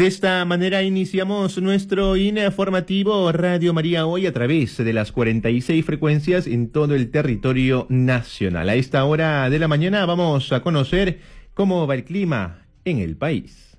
De esta manera iniciamos nuestro informativo Radio María Hoy a través de las 46 frecuencias en todo el territorio nacional. A esta hora de la mañana vamos a conocer cómo va el clima en el país.